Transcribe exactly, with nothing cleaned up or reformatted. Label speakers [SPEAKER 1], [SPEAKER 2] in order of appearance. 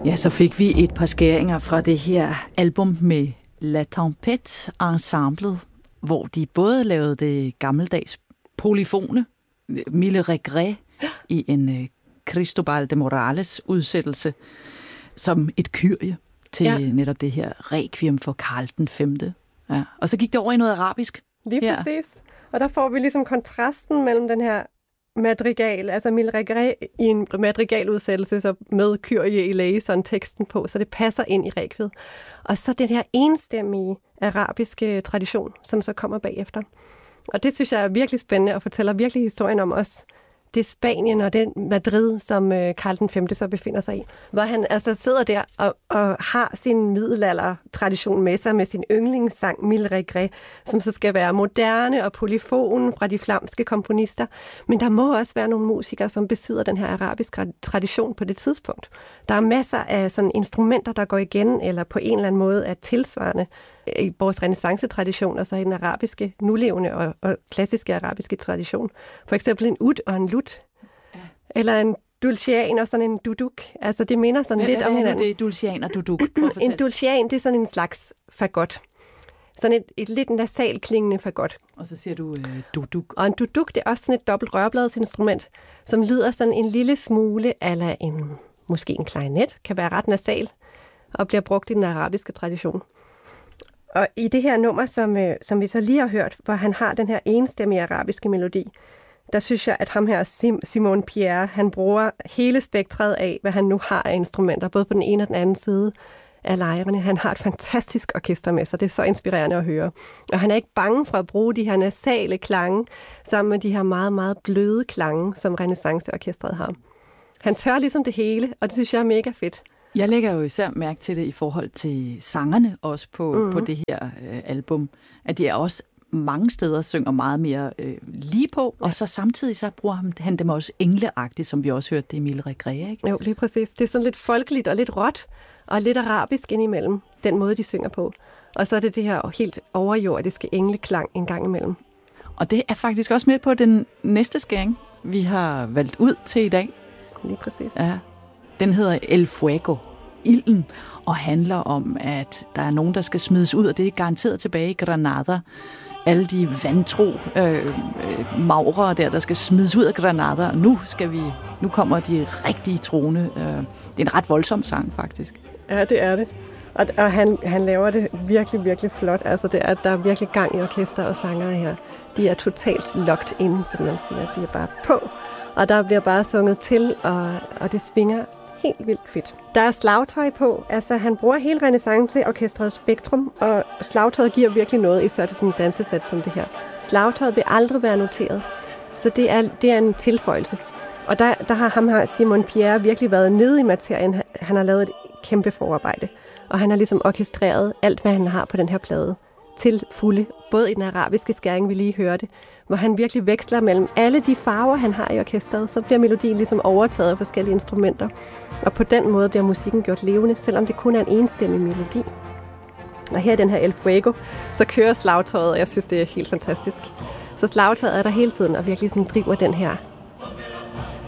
[SPEAKER 1] Ja, så fik vi et par skæringer fra det her album med La Tempête Ensemblet, hvor de både lavede det gammeldags polyfone, Mille Regret, i en uh, Cristobal de Morales udsættelse, som et kyrie til ja. netop det her requiem for Karl den femte. Ja. Og så gik det over i noget arabisk.
[SPEAKER 2] Lige
[SPEAKER 1] her.
[SPEAKER 2] Præcis. Og der får vi ligesom kontrasten mellem den her madrigal, altså Mille Regret i en madrigaludsættelse, så med kyrie i læge, sådan teksten på, så det passer ind i requiet. Og så den her enstemmige arabiske tradition, som så kommer bagefter. Og det synes jeg er virkelig spændende, og fortæller virkelig historien om os. Det er Spanien og den Madrid, som Karl den femte så befinder sig i. Hvor han altså sidder der og, og har sin middelalder-tradition med sig med sin yndlingssang Mille Regret, som så skal være moderne og polyfon fra de flamske komponister. Men der må også være nogle musikere, som besidder den her arabiske tradition på det tidspunkt. Der er masser af sådan instrumenter, der går igen, eller på en eller anden måde er tilsvarende i vores renæssance-tradition, og så i den arabiske, nulevende og, og klassiske arabiske tradition. For eksempel en ud og en lut. Ja. Eller en dulcian og sådan en duduk. Altså det minder sådan
[SPEAKER 1] hvad,
[SPEAKER 2] lidt
[SPEAKER 1] hvad
[SPEAKER 2] om hinanden.
[SPEAKER 1] Hvad er det, dulcian og duduk?
[SPEAKER 2] En dulcian, det er sådan en slags fagot. Sådan et, et lidt nasal klingende fagot.
[SPEAKER 1] Og så siger du øh, duduk.
[SPEAKER 2] Og en duduk, det er også sådan et dobbelt rørbladsinstrument, som lyder sådan en lille smule ala en, måske en klarinet, kan være ret nasal, og bliver brugt i den arabiske tradition. Og i det her nummer, som, øh, som vi så lige har hørt, hvor han har den her enstemmige arabiske melodi, der synes jeg, at ham her, Sim- Simon Pierre, han bruger hele spektret af, hvad han nu har af instrumenter, både på den ene og den anden side af lejrene. Han har et fantastisk orkester med sig, det er så inspirerende at høre. Og han er ikke bange for at bruge de her nasale klange, sammen med de her meget, meget bløde klange, som renæssanceorkestret har. Han tør ligesom det hele, og det synes jeg er mega fedt.
[SPEAKER 1] Jeg lægger jo især mærke til det i forhold til sangerne også på, mm-hmm. på det her øh, album, at de er også mange steder synger meget mere øh, lige på, ja. Og så samtidig så bruger han, han dem også engleagtigt, som vi også hørte det i Mille Regret, ikke?
[SPEAKER 2] Jo, lige præcis. Det er sådan lidt folkeligt og lidt råt, og lidt arabisk indimellem, den måde, de synger på. Og så er det det her helt overjordiske engleklang en gang imellem.
[SPEAKER 1] Og det er faktisk også med på den næste skæring, vi har valgt ud til i dag.
[SPEAKER 2] Lige præcis.
[SPEAKER 1] Ja. Den hedder El Fuego, ilden, og handler om, at der er nogen, der skal smides ud, og det er garanteret tilbage i Granada. Alle de vantro øh, øh, maurere der, der skal smides ud af Granada, og nu, skal vi, nu kommer de rigtige troende. Øh, det er en ret voldsom sang, faktisk.
[SPEAKER 2] Ja, det er det. Og, og han, han laver det virkelig, virkelig flot. Altså, det er, der er virkelig gang i orkester og sangere her. De er totalt locked in, som man siger. De er bare på, og der bliver bare sunget til, og, og det svinger helt vildt fedt. Der er slagtøj på. Altså, han bruger hele renæssanceorkestrets spektrum, og slagtøjet giver virkelig noget, især til sådan en dansesæt som det her. Slagtøjet vil aldrig være noteret, så det er, det er en tilføjelse. Og der, der har ham her, Simon Pierre, virkelig været nede i materien. Han har lavet et kæmpe forarbejde, og han har ligesom orkestreret alt, hvad han har på den her plade til fulde, både i den arabiske skæring, vi lige hørte, hvor han virkelig veksler mellem alle de farver, han har i orkestret, så bliver melodien ligesom overtaget af forskellige instrumenter. Og på den måde bliver musikken gjort levende, selvom det kun er en enstemmig melodi. Og her i den her El Fuego, så kører slagtøjet, og jeg synes, det er helt fantastisk. Så slagtøjet er der hele tiden, og virkelig sådan driver den her